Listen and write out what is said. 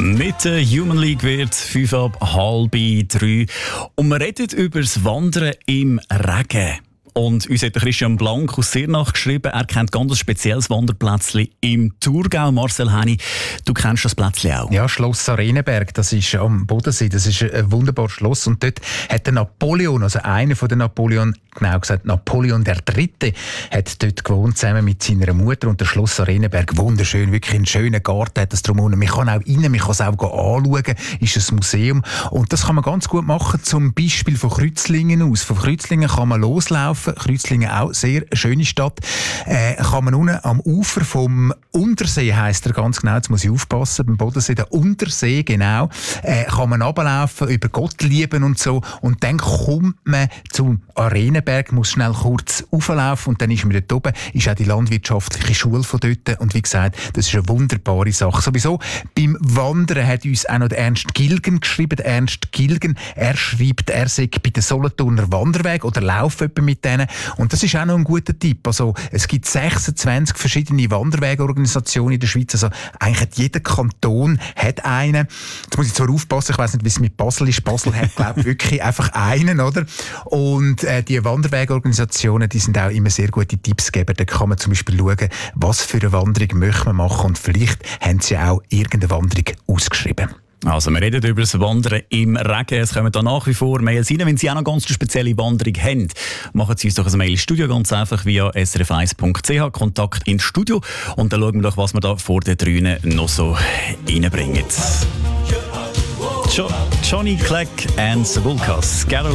Mit der Human League wird 2:30 und wir reden über das Wandern im Regen. Und uns hat Christian Blank aus Sirnach geschrieben, er kennt ganz ein spezielles Wanderplätzchen im Thurgau. Marcel Henny, du kennst das Plätzchen auch? Ja, Schloss Arenenberg, das ist am Bodensee, das ist ein wunderbares Schloss. Und dort hat der Napoleon, also einer von den Napoleon, genau gesagt Napoleon III., hat dort gewohnt, zusammen mit seiner Mutter. Und der Schloss Arenenberg, wunderschön, wirklich ein schöner Garten hat das drumherum. Man kann auch rein, man kann es auch anschauen, ist ein Museum. Und das kann man ganz gut machen, zum Beispiel von Kreuzlingen aus. Von Kreuzlingen kann man loslaufen. Kreuzlingen auch sehr schöne Stadt. Kann man unten am Ufer vom Untersee, heisst er ganz genau, jetzt muss ich aufpassen, beim Bodensee, der Untersee, genau, kann man runterlaufen, über Gottlieben und so. Und dann kommt man zum Arenenberg, muss schnell kurz rauflaufen und dann ist man dort oben, ist auch die landwirtschaftliche Schule von dort. Und wie gesagt, das ist eine wunderbare Sache. Sowieso, beim Wandern hat uns auch noch der Ernst Gilgen geschrieben. Der Ernst Gilgen, er schreibt, er sei bei den Solothurner Wanderweg oder laufe mit denen. Und das ist auch noch ein guter Tipp. Also, es gibt 26 verschiedene Wanderwegorganisationen in der Schweiz. Also, eigentlich hat jeder Kanton hat einen. Jetzt muss ich zwar aufpassen, ich weiss nicht, wie es mit Basel ist. Basel hat, glaube ich, wirklich einfach einen, oder? Und die Wanderwegorganisationen, die sind auch immer sehr gute Tippsgeber. Da kann man zum Beispiel schauen, was für eine Wanderung möchte man machen. Und vielleicht haben sie auch irgendeine Wanderung ausgeschrieben. Also wir reden über das Wandern im Regen. Es kommen da nach wie vor Mails rein. Wenn Sie auch noch ganz eine spezielle Wanderung haben, machen Sie uns doch ein Mail ins Studio, ganz einfach via srf1.ch, Kontakt ins Studio. Und dann schauen wir doch, was wir da vor den Drünen noch so reinbringen. Johnny Clegg and Sabulkas.